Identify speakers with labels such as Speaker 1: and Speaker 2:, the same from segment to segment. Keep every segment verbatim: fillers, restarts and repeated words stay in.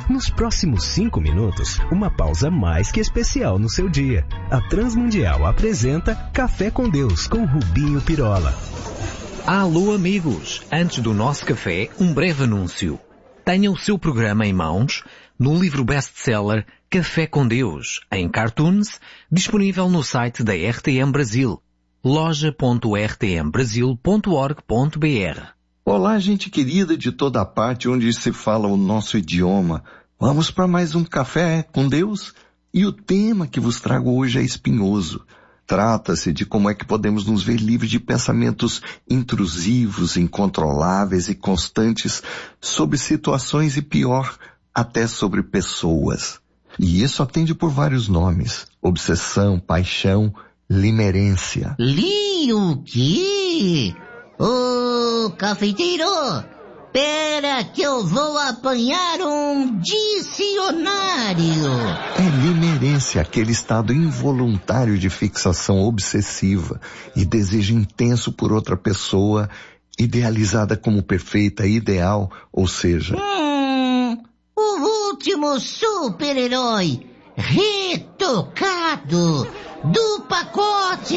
Speaker 1: Nos próximos cinco minutos, uma pausa mais que especial no seu dia. A Transmundial apresenta Café com Deus, com Rubinho Pirola.
Speaker 2: Alô amigos, antes do nosso café, um breve anúncio. Tenha o seu programa em mãos no livro best-seller Café com Deus, em cartoons, disponível no site da R T M Brasil, loja ponto r t m brasil ponto org ponto b r.
Speaker 3: Olá, gente querida de toda a parte onde se fala o nosso idioma. Vamos para mais um Café com Deus? E o tema que vos trago hoje é espinhoso. Trata-se de como é que podemos nos ver livres de pensamentos intrusivos, incontroláveis e constantes sobre situações e, pior, até sobre pessoas. E isso atende por vários nomes: obsessão, paixão, limerência.
Speaker 4: Li o quê? Ô, cafeteiro, pera que eu vou apanhar um dicionário.
Speaker 3: É limerência, aquele estado involuntário de fixação obsessiva e desejo intenso por outra pessoa, idealizada como perfeita, ideal, ou seja...
Speaker 4: Hum, o último super-herói retocado do pacote.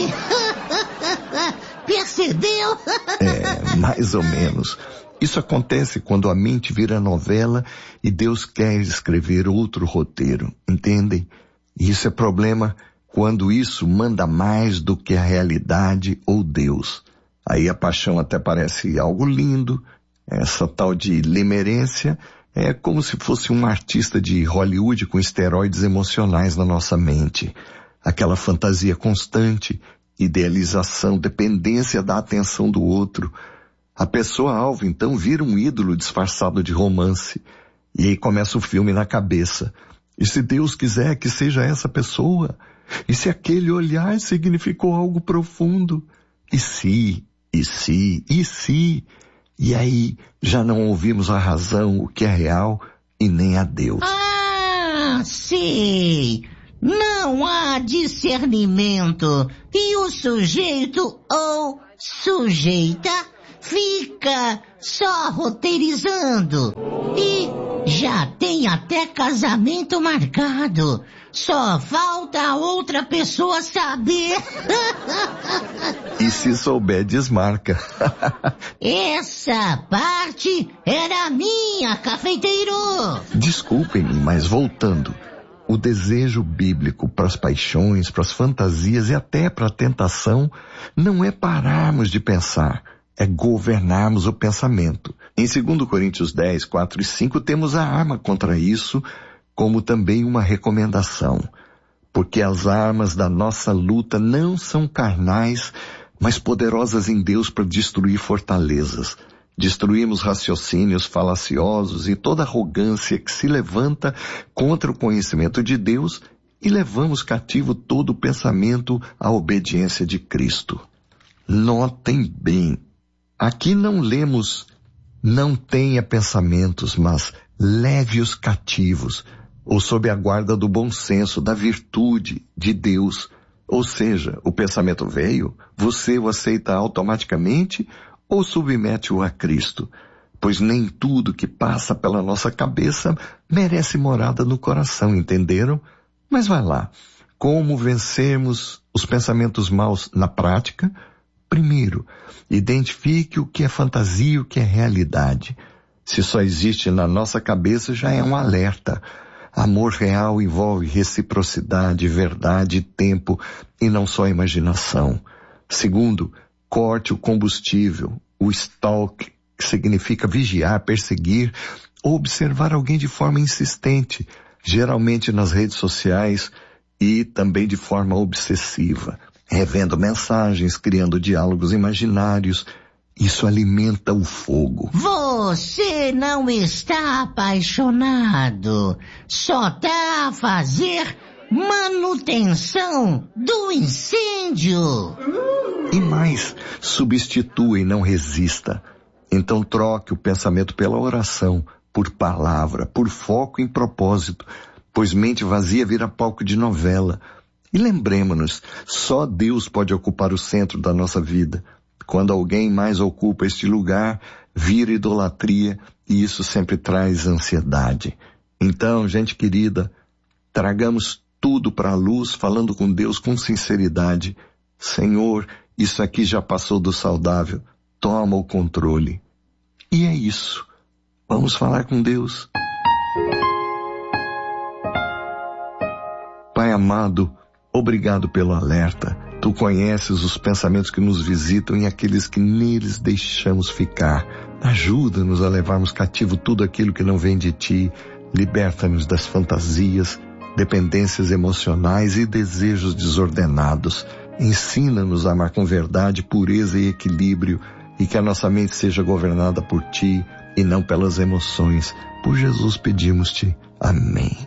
Speaker 4: Percebeu?
Speaker 3: É, mais ou menos. Isso acontece quando a mente vira novela e Deus quer escrever outro roteiro, entendem? E isso é problema quando isso manda mais do que a realidade ou Deus. Aí a paixão até parece algo lindo. Essa tal de limerência é como se fosse um artista de Hollywood com esteroides emocionais na nossa mente. Aquela fantasia constante, idealização, dependência da atenção do outro. A pessoa-alvo, então, vira um ídolo disfarçado de romance. E aí começa o filme na cabeça. E se Deus quiser que seja essa pessoa? E se aquele olhar significou algo profundo? E se, e se, e se? E aí já não ouvimos a razão, o que é real, e nem a Deus.
Speaker 4: Ah, sei! Não há discernimento e o sujeito ou sujeita fica só roteirizando e já tem até casamento marcado. Só falta a outra pessoa saber.
Speaker 3: E se souber, desmarca.
Speaker 4: Essa parte era minha, cafeiteiro.
Speaker 3: Desculpem-me, mas voltando. O desejo bíblico para as paixões, para as fantasias e até para a tentação não é pararmos de pensar, é governarmos o pensamento. Em dois Coríntios dez, quatro e cinco temos a arma contra isso, como também uma recomendação. Porque as armas da nossa luta não são carnais, mas poderosas em Deus para destruir fortalezas. Destruímos raciocínios falaciosos e toda arrogância que se levanta contra o conhecimento de Deus e levamos cativo todo o pensamento à obediência de Cristo. Notem bem, aqui não lemos não tenha pensamentos, mas leve-os cativos, ou sob a guarda do bom senso, da virtude de Deus. Ou seja, o pensamento veio, você o aceita automaticamente ou submete-o a Cristo? Pois nem tudo que passa pela nossa cabeça merece morada no coração, entenderam? Mas vai lá. Como vencermos os pensamentos maus na prática? Primeiro, identifique o que é fantasia e o que é realidade. Se só existe na nossa cabeça, já é um alerta. Amor real envolve reciprocidade, verdade, tempo e não só imaginação. Segundo, corte o combustível, o stalk, que significa vigiar, perseguir ou observar alguém de forma insistente, geralmente nas redes sociais e também de forma obsessiva, revendo mensagens, criando diálogos imaginários. Isso alimenta o fogo.
Speaker 4: Você não está apaixonado, só está a fazer manutenção do incêndio.
Speaker 3: E mais, substitua e não resista. Então troque o pensamento pela oração, por palavra, por foco em propósito, pois mente vazia vira palco de novela. E lembremos-nos, só Deus pode ocupar o centro da nossa vida. Quando alguém mais ocupa este lugar, vira idolatria e isso sempre traz ansiedade. Então, gente querida, tragamos tudo para a luz, falando com Deus com sinceridade. Senhor, isso aqui já passou do saudável, toma o controle. E é isso. Vamos falar com Deus. Pai amado, obrigado pelo alerta. Tu conheces os pensamentos que nos visitam e aqueles que neles deixamos ficar. Ajuda-nos a levarmos cativo tudo aquilo que não vem de Ti. Liberta-nos das fantasias, dependências emocionais e desejos desordenados. Ensina-nos a amar com verdade, pureza e equilíbrio, e que a nossa mente seja governada por Ti e não pelas emoções. Por Jesus pedimos-Te. Amém.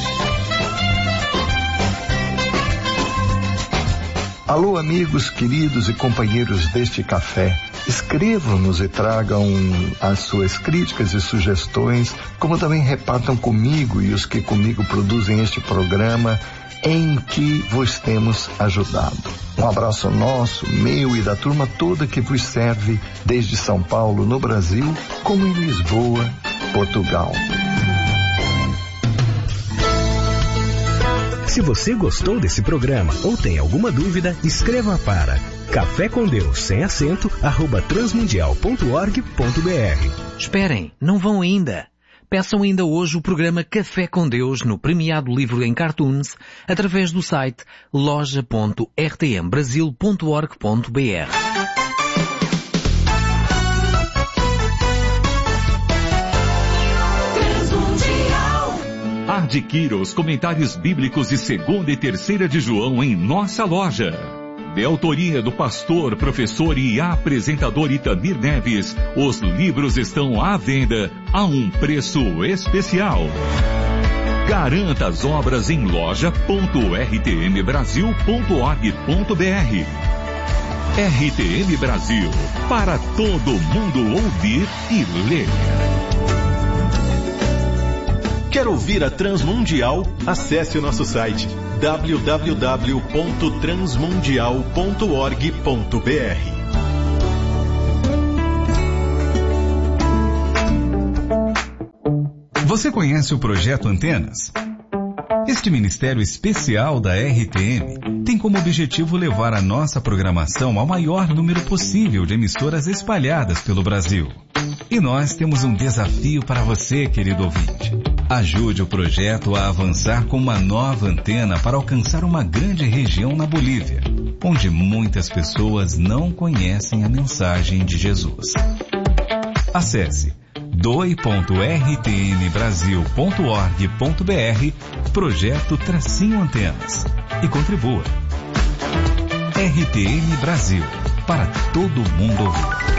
Speaker 3: Alô, amigos, queridos e companheiros deste café. Escrevam-nos e tragam as suas críticas e sugestões, como também repartam comigo e os que comigo produzem este programa, em que vos temos ajudado. Um abraço nosso, meu e da turma toda que vos serve desde São Paulo, no Brasil, como em Lisboa, Portugal.
Speaker 1: Se você gostou desse programa ou tem alguma dúvida, escreva para café com Deus sem acento arroba transmundial ponto org ponto br.
Speaker 2: Esperem, não vão ainda. Peçam ainda hoje o programa Café com Deus no premiado livro em cartoons através do site loja ponto r t m brasil ponto org ponto br.
Speaker 5: Adquira os comentários bíblicos de segunda e terceira de João em nossa loja. De autoria do pastor, professor e apresentador Itamir Neves, os livros estão à venda a um preço especial. Garanta as obras em loja ponto r t m brasil ponto org ponto br. R T M Brasil, para todo mundo ouvir e ler.
Speaker 6: Quer ouvir a Transmundial? Acesse o nosso site w w w ponto transmundial ponto org ponto br.
Speaker 7: Você conhece o Projeto Antenas? Este ministério especial da R T M tem como objetivo levar a nossa programação ao maior número possível de emissoras espalhadas pelo Brasil. E nós temos um desafio para você, querido ouvinte. Ajude o projeto a avançar com uma nova antena para alcançar uma grande região na Bolívia, onde muitas pessoas não conhecem a mensagem de Jesus. Acesse doe ponto r t m brasil ponto org ponto br, projeto Tracinho Antenas, e contribua. R T M Brasil, para todo mundo ouvir.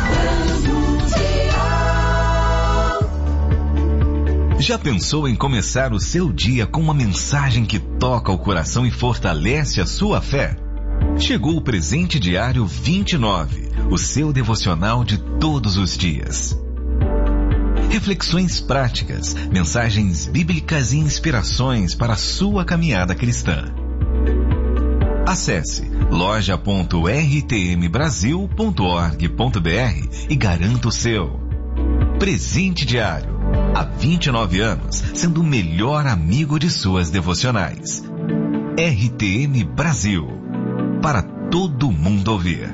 Speaker 7: Já pensou em começar o seu dia com uma mensagem que toca o coração e fortalece a sua fé? Chegou o Presente Diário vinte e nove, o seu devocional de todos os dias. Reflexões práticas, mensagens bíblicas e inspirações para a sua caminhada cristã. Acesse loja ponto r t m brasil ponto org ponto br e garanta o seu Presente Diário. Há vinte e nove anos, sendo o melhor amigo de suas devocionais. R T M Brasil, para todo mundo ouvir.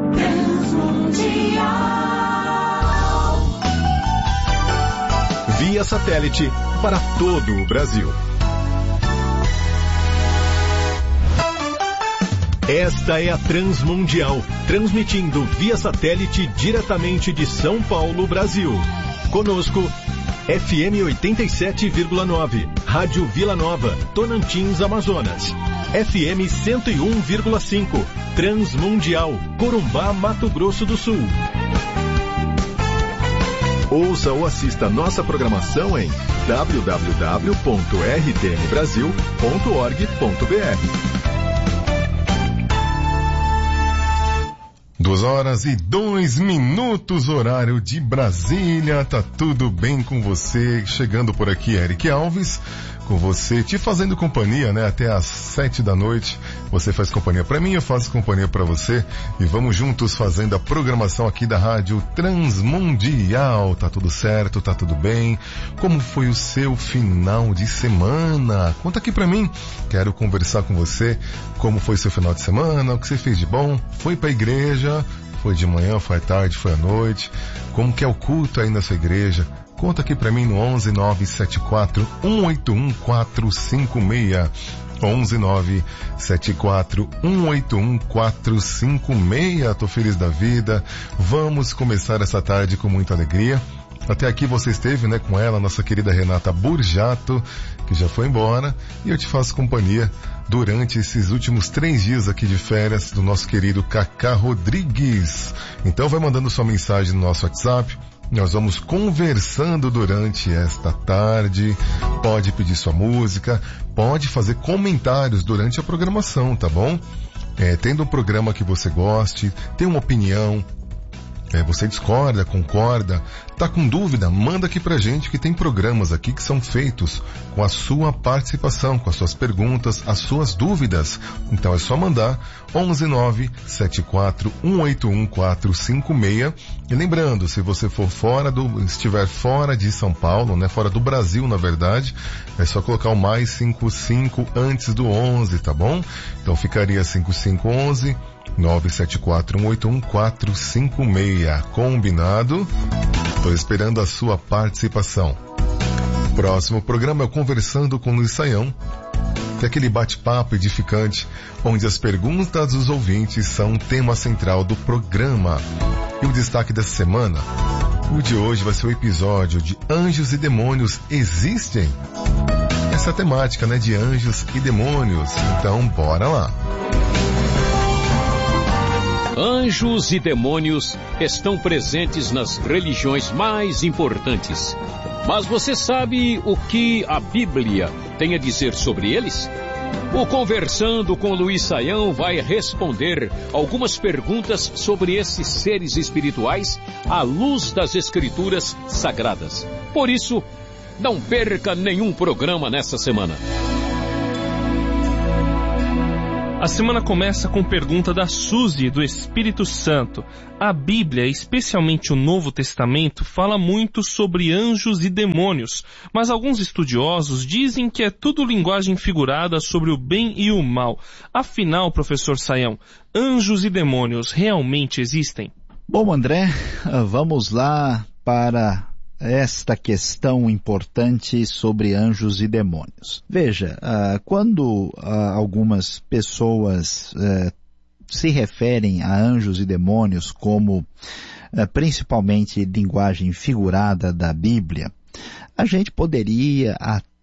Speaker 6: Via satélite para todo o Brasil. Esta é a Transmundial, transmitindo via satélite diretamente de São Paulo, Brasil. Conosco, F M oitenta e sete vírgula nove, Rádio Vila Nova, Tonantins, Amazonas. F M cento e um vírgula cinco, Transmundial, Corumbá, Mato Grosso do Sul. Ouça ou assista nossa programação em w w w ponto r t m brasil ponto org ponto br.
Speaker 8: Duas horas e dois minutos, horário de Brasília. Tá tudo bem com você? Chegando por aqui, Eric Alves, com você, te fazendo companhia, né? Até às sete da noite. Você faz companhia pra mim, eu faço companhia pra você. E vamos juntos fazendo a programação aqui da Rádio Transmundial. Tá tudo certo? Tá tudo bem? Como foi o seu final de semana? Conta aqui pra mim. Quero conversar com você. Como foi seu final de semana? O que você fez de bom? Foi pra igreja? Foi de manhã, foi à tarde, foi à noite? Como que é o culto aí na sua igreja? Conta aqui pra mim no onze nove sete quatro um oito um quatro cinco seis. onze nove sete quatro um oito um quatro cinco seis. Tô feliz da vida. Vamos começar essa tarde com muita alegria. Até aqui você esteve, né, com ela, nossa querida Renata Burjato, que já foi embora, e eu te faço companhia durante esses últimos três dias aqui de férias do nosso querido Cacá Rodrigues. Então vai mandando sua mensagem no nosso WhatsApp. Nós vamos conversando durante esta tarde. Pode pedir sua música, pode fazer comentários durante a programação, tá bom? É, tendo um programa que você goste, tem uma opinião, é, você discorda, concorda, tá com dúvida, manda aqui pra gente, que tem programas aqui que são feitos com a sua participação, com as suas perguntas, as suas dúvidas. Então é só mandar onze nove sete quatro um oito um quatro cinco seis. E lembrando, se você for fora do, estiver fora de São Paulo, né, fora do Brasil, na verdade, é só colocar o mais cinquenta e cinco antes do onze, tá bom? Então ficaria cinquenta e cinco onze nove sete quatro um oito um quatro cinco seis. Combinado? Estou esperando a sua participação. Próximo programa é o Conversando com Luiz Saião, que é aquele bate-papo edificante, onde as perguntas dos ouvintes são o tema central do programa. E o destaque dessa semana, o de hoje vai ser o episódio de Anjos e Demônios Existem? Essa temática, né, de anjos e demônios. Então, bora lá.
Speaker 9: Anjos e demônios estão presentes nas religiões mais importantes. Mas você sabe o que a Bíblia tem a dizer sobre eles? O Conversando com Luiz Saião vai responder algumas perguntas sobre esses seres espirituais à luz das Escrituras Sagradas. Por isso, não perca nenhum programa nessa semana.
Speaker 10: A semana começa com pergunta da Suzy, do Espírito Santo. A Bíblia, especialmente o Novo Testamento, fala muito sobre anjos e demônios, mas alguns estudiosos dizem que é tudo linguagem figurada sobre o bem e o mal. Afinal, professor Saião, anjos e demônios realmente existem?
Speaker 11: Bom, André, vamos lá para esta questão importante sobre anjos e demônios. Veja, uh, quando uh, algumas pessoas uh, se referem a anjos e demônios como uh, principalmente linguagem figurada da Bíblia, a gente poderia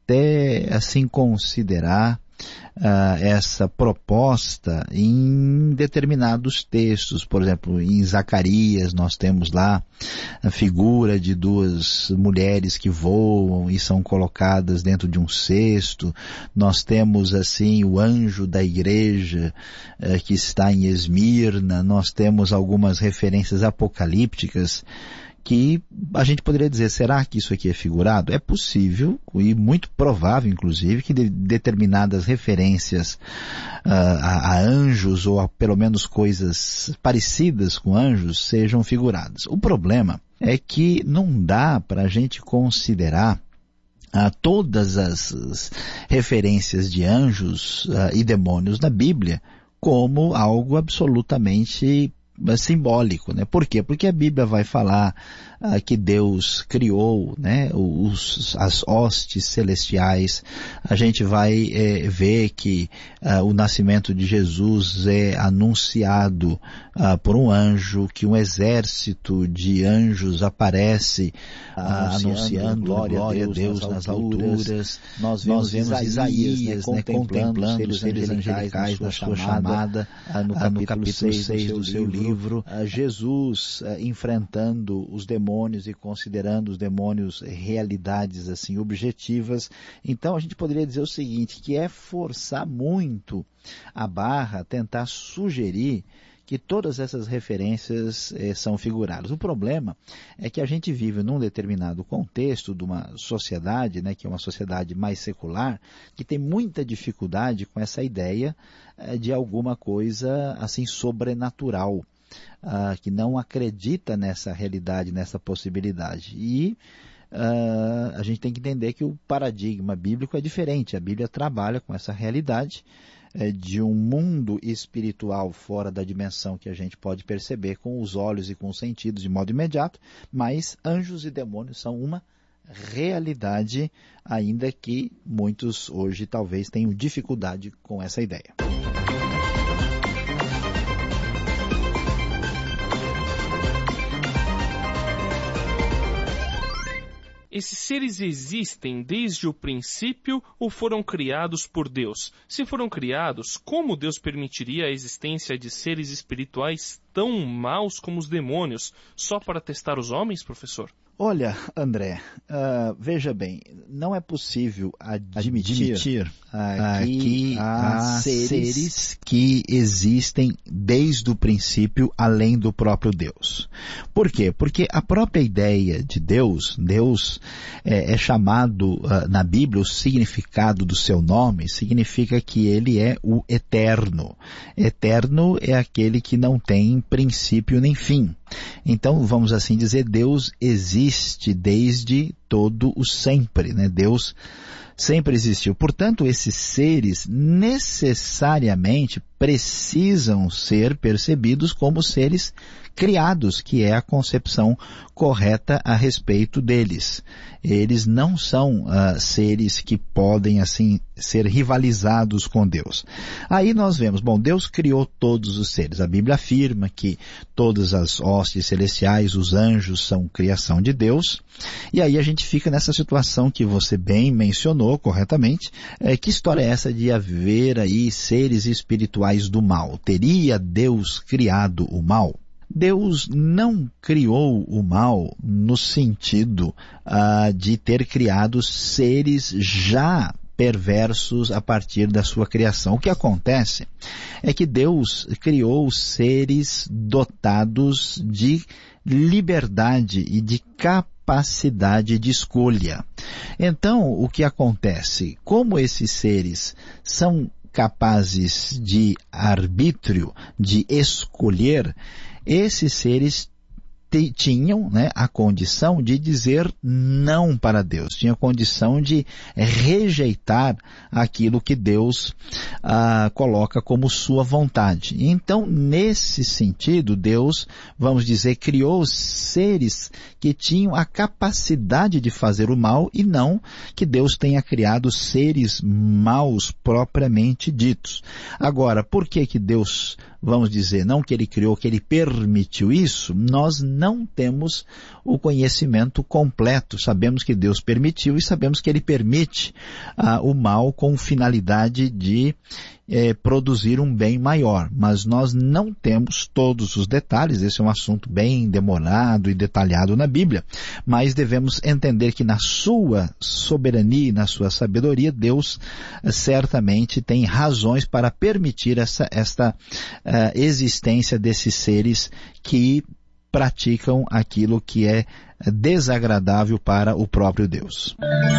Speaker 11: até assim considerar Uh, essa proposta em determinados textos. Por exemplo, em Zacarias nós temos lá a figura de duas mulheres que voam e são colocadas dentro de um cesto. Nós temos assim o anjo da igreja uh, que está em Esmirna. Nós temos algumas referências apocalípticas que a gente poderia dizer, será que isso aqui é figurado? É possível, e muito provável, inclusive, que de determinadas referências uh, a, a anjos, ou a, pelo menos coisas parecidas com anjos, sejam figuradas. O problema é que não dá para a gente considerar uh, todas as, as referências de anjos uh, e demônios na Bíblia como algo absolutamente simbólico, né? Por quê? Porque a Bíblia vai falar ah, que Deus criou, né, os, as hostes celestiais. A gente vai eh, ver que ah, o nascimento de Jesus é anunciado ah, por um anjo, que um exército de anjos aparece ah, anunciando, anunciando glória, glória a Deus, Deus nas, nas alturas. alturas. Nós vemos, Nós vemos Isaías, né, contemplando os seres angelicais na sua chamada, ah, no, ah, no capítulo seis do seu livro. livro uh, Jesus uh, enfrentando os demônios e considerando os demônios realidades assim objetivas. Então a gente poderia dizer o seguinte, que é forçar muito a barra, tentar sugerir que todas essas referências eh, são figuradas. O problema é que a gente vive num determinado contexto de uma sociedade, né, que é uma sociedade mais secular, que tem muita dificuldade com essa ideia eh, de alguma coisa assim sobrenatural, ah, que não acredita nessa realidade, nessa possibilidade. E Uh, a gente tem que entender que o paradigma bíblico é diferente. A Bíblia trabalha com essa realidade é, de um mundo espiritual fora da dimensão que a gente pode perceber com os olhos e com os sentidos de modo imediato, mas anjos e demônios são uma realidade, ainda que muitos hoje talvez tenham dificuldade com essa ideia.
Speaker 10: Esses seres existem desde o princípio ou foram criados por Deus? Se foram criados, como Deus permitiria a existência de seres espirituais tão maus como os demônios, só para testar os homens, professor?
Speaker 11: Olha, André, uh, veja bem, não é possível admitir, admitir uh, que há seres, seres que existem desde o princípio além do próprio Deus. Por quê? Porque a própria ideia de Deus, Deus é, é chamado uh, na Bíblia, o significado do seu nome significa que ele é o eterno. Eterno é aquele que não tem princípio nem fim. Então, vamos assim dizer, Deus existe desde todo o sempre, né? Deus sempre existiu. Portanto, esses seres necessariamente precisam ser percebidos como seres criados, que é a concepção correta a respeito deles. Eles não são uh, seres que podem, assim, ser rivalizados com Deus. Aí nós vemos, bom, Deus criou todos os seres. A Bíblia afirma que todas as hostes celestiais, os anjos, são criação de Deus. E aí a gente fica nessa situação que você bem mencionou corretamente. É, que história é essa de haver aí seres espirituais do mal? Teria Deus criado o mal? Deus não criou o mal no sentido uh, de ter criado seres já perversos a partir da sua criação. O que acontece é que Deus criou seres dotados de liberdade e de capacidade de escolha. Então, o que acontece? Como esses seres são capazes de arbítrio, de escolher, esses seres tinham, né, a condição de dizer não para Deus, tinham a condição de rejeitar aquilo que Deus ah, coloca como sua vontade. Então, nesse sentido, Deus, vamos dizer, criou seres que tinham a capacidade de fazer o mal e não que Deus tenha criado seres maus propriamente ditos. Agora, por que que Deus, vamos dizer, não que ele criou, que ele permitiu isso? Nós não temos o conhecimento completo. Sabemos que Deus permitiu e sabemos que ele permite ah, o mal com finalidade de eh, produzir um bem maior. Mas nós não temos todos os detalhes. Esse é um assunto bem demorado e detalhado na Bíblia. Mas devemos entender que na sua soberania e na sua sabedoria, Deus eh, certamente tem razões para permitir essa, esta uh, existência desses seres que praticam aquilo que é desagradável para o próprio Deus.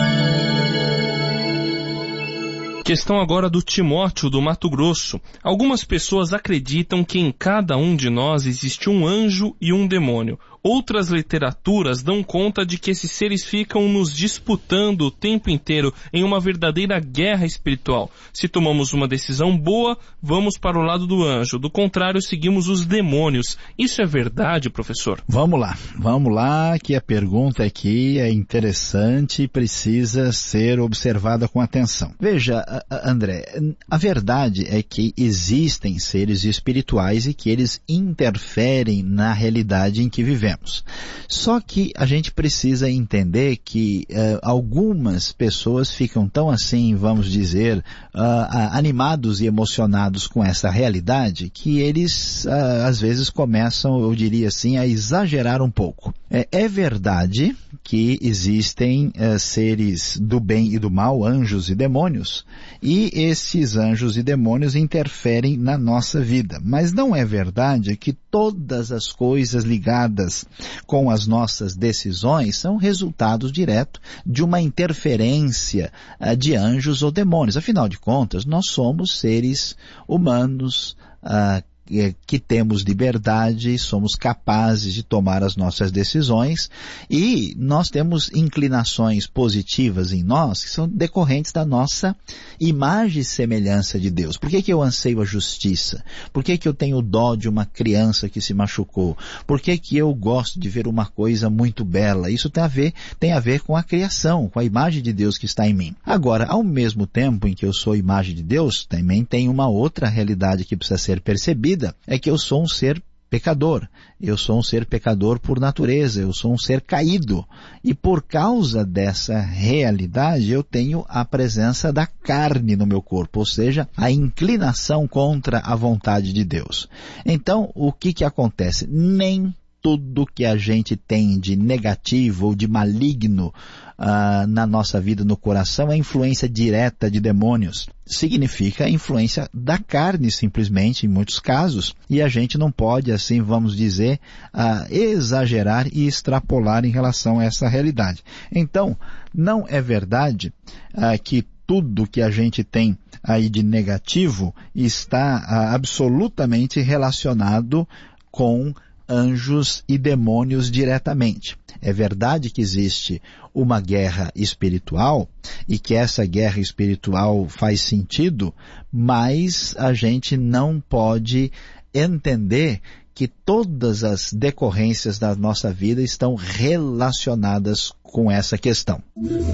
Speaker 10: Questão agora do Timóteo, do Mato Grosso. Algumas pessoas acreditam que em cada um de nós existe um anjo e um demônio. Outras literaturas dão conta de que esses seres ficam nos disputando o tempo inteiro em uma verdadeira guerra espiritual. Se tomamos uma decisão boa, vamos para o lado do anjo. Do contrário, seguimos os demônios. Isso é verdade, professor?
Speaker 11: Vamos lá. Vamos lá, que a pergunta aqui é interessante e precisa ser observada com atenção. Veja, André, a verdade é que existem seres espirituais e que eles interferem na realidade em que vivemos. sabemos. Só que a gente precisa entender que uh, algumas pessoas ficam tão assim, vamos dizer, uh, animados e emocionados com essa realidade que eles uh, às vezes começam, eu diria assim, a exagerar um pouco. É, é verdade que existem uh, seres do bem e do mal, anjos e demônios, e esses anjos e demônios interferem na nossa vida. Mas não é verdade que todas as coisas ligadas com as nossas decisões são resultados direto de uma interferência uh, de anjos ou demônios. Afinal de contas, nós somos seres humanos, uh, que temos liberdade, somos capazes de tomar as nossas decisões e nós temos inclinações positivas em nós que são decorrentes da nossa imagem e semelhança de Deus. Por que que eu anseio a justiça? Por que que eu tenho dó de uma criança que se machucou? Por que que eu gosto de ver uma coisa muito bela? Isso tem a ver, tem a ver com a criação, com a imagem de Deus que está em mim. Agora, ao mesmo tempo em que eu sou imagem de Deus, também tem uma outra realidade que precisa ser percebida, é que eu sou um ser pecador. Eu sou um ser pecador por natureza, eu sou um ser caído. E por causa dessa realidade, eu tenho a presença da carne no meu corpo, ou seja, a inclinação contra a vontade de Deus. Então, o que que acontece? Nem tudo que a gente tem de negativo ou de maligno uh, na nossa vida, no coração, é influência direta de demônios. Significa influência da carne, simplesmente, em muitos casos. E a gente não pode, assim, vamos dizer, uh, exagerar e extrapolar em relação a essa realidade. Então, não é verdade uh, que tudo que a gente tem aí de negativo está uh, absolutamente relacionado com anjos e demônios diretamente. É verdade que existe uma guerra espiritual e que essa guerra espiritual faz sentido, mas a gente não pode entender que todas as decorrências da nossa vida estão relacionadas com essa questão.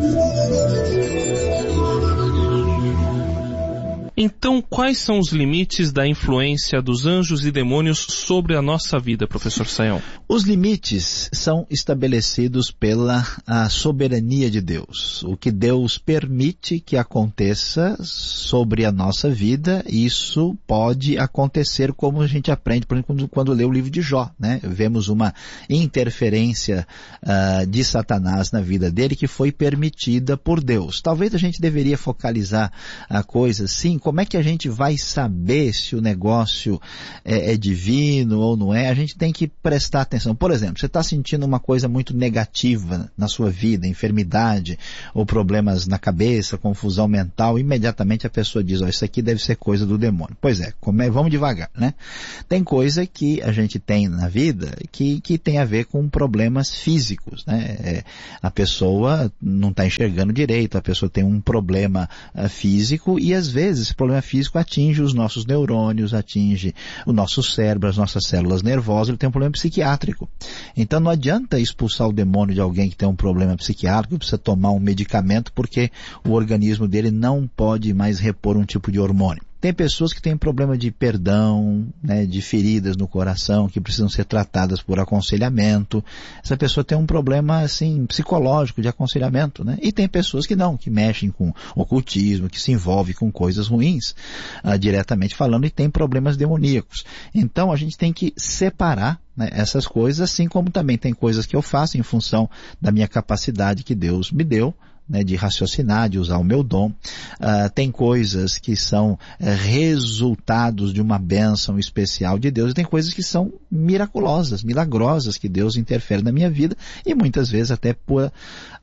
Speaker 10: Então, quais são os limites da influência dos anjos e demônios sobre a nossa vida, professor Sayão?
Speaker 11: Os limites são estabelecidos pela a soberania de Deus. O que Deus permite que aconteça sobre a nossa vida, isso pode acontecer, como a gente aprende, por exemplo, quando, quando lê o livro de Jó, né? Vemos uma interferência uh, de Satanás na vida dele que foi permitida por Deus. Talvez a gente deveria focalizar a coisa assim. Como é que a gente vai saber se o negócio é, é divino ou não é? A gente tem que prestar atenção. Por exemplo, você está sentindo uma coisa muito negativa na sua vida, enfermidade ou problemas na cabeça, confusão mental, imediatamente a pessoa diz, ó, isso aqui deve ser coisa do demônio. Pois é, como é, vamos devagar, né? Tem coisa que a gente tem na vida que, que tem a ver com problemas físicos, né? É, a pessoa não está enxergando direito, a pessoa tem um problema uh, físico e às vezes esse problema físico atinge os nossos neurônios, atinge o nosso cérebro, as nossas células nervosas, ele tem um problema psiquiátrico. Então não adianta expulsar o demônio de alguém que tem um problema psiquiátrico, precisa tomar um medicamento porque o organismo dele não pode mais repor um tipo de hormônio. Tem pessoas que têm problema de perdão, né, de feridas no coração, que precisam ser tratadas por aconselhamento. Essa pessoa tem um problema, assim, psicológico de aconselhamento, né? E tem pessoas que não, que mexem com ocultismo, que se envolvem com coisas ruins, uh, diretamente falando, e tem problemas demoníacos. Então, a gente tem que separar, né, essas coisas, assim como também tem coisas que eu faço em função da minha capacidade que Deus me deu, né, de raciocinar, de usar o meu dom. Uh, tem coisas que são uh, resultados de uma bênção especial de Deus, e tem coisas que são miraculosas, milagrosas, que Deus interfere na minha vida, e muitas vezes até por uh,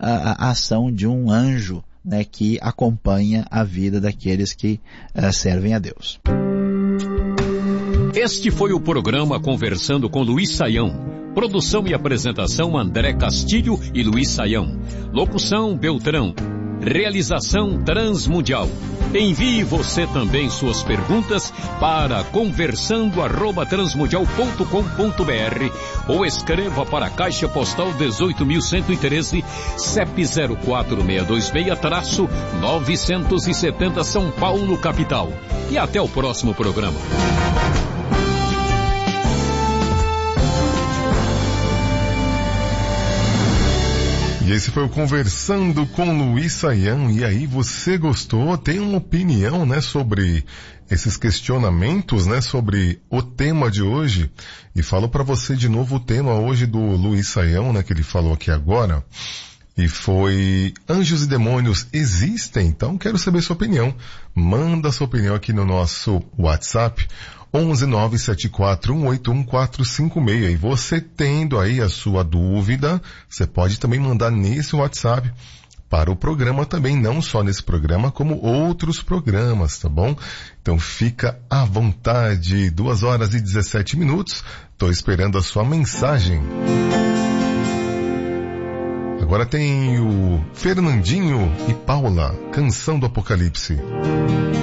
Speaker 11: a ação de um anjo, né, que acompanha a vida daqueles que uh, servem a Deus.
Speaker 9: Este foi o programa Conversando com Luiz Sayão. Produção e apresentação André Castilho e Luiz Sayão. Locução Beltrão. Realização Transmundial. Envie você também suas perguntas para conversando arroba transmundial ponto com ponto br ou escreva para a Caixa Postal dezoito mil cento e treze, C E P zero quatro seis dois seis, novecentos e setenta São Paulo, capital. E até o próximo programa.
Speaker 8: E esse foi o Conversando com Luiz Saião. E aí, você gostou? Tem uma opinião, né, sobre esses questionamentos, né, sobre o tema de hoje? E falo para você de novo o tema hoje do Luiz Saião, né, que ele falou aqui agora. E foi: anjos e demônios existem? Então quero saber sua opinião. Manda sua opinião aqui no nosso WhatsApp onze nove sete quatro um oito um quatro cinco seis. E você tendo aí a sua dúvida, você pode também mandar nesse WhatsApp para o programa também, não só nesse programa, como outros programas, tá bom? Então fica à vontade. duas horas e dezessete minutos. Tô esperando a sua mensagem. Agora tem o Fernandinho e Paula, Canção do Apocalipse.